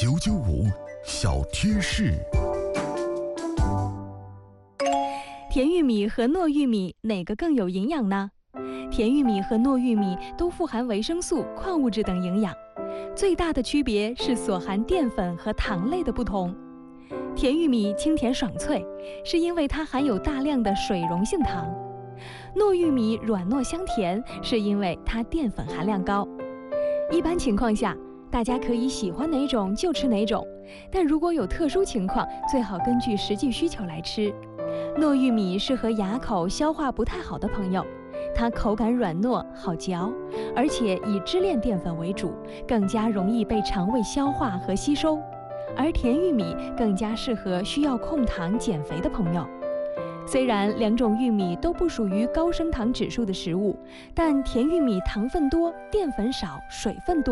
995小贴士。 甜玉米和糯玉米哪个更有营养呢？甜玉米和糯玉米都富含维生素、矿物质等营养，最大的区别是所含淀粉和糖类的不同。甜玉米清甜爽脆，是因为它含有大量的水溶性糖；糯玉米软糯香甜，是因为它淀粉含量高。一般情况下，大家可以喜欢哪种就吃哪种，但如果有特殊情况，最好根据实际需求来吃。糯玉米适合牙口消化不太好的朋友，它口感软糯好嚼，而且以支链淀粉为主，更加容易被肠胃消化和吸收。而甜玉米更加适合需要控糖减肥的朋友。虽然两种玉米都不属于高升糖指数的食物，但甜玉米糖分多、淀粉少、水分多。